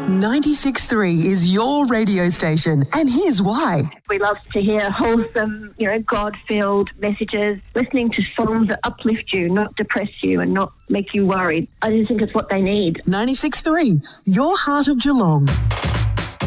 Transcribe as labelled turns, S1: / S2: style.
S1: 96.3 is your radio station, and here's why.
S2: We love to hear wholesome, God-filled messages, listening to songs that uplift you, not depress you and not make you worried. I just think it's what they need.
S1: 96.3, your heart of Geelong.